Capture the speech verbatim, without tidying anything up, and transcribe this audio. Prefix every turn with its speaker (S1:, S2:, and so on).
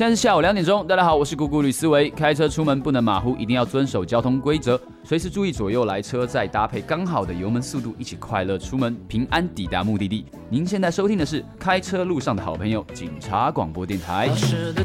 S1: 现在是下午两点钟，大家好，我是姑姑吕思维。开车出门不能马虎，一定要遵守交通规则，随时注意左右来车，再搭配刚好的油门速度，一起快乐出门，平安抵达目的地。您现在收听的是开车路上的好朋友——警察广播电台。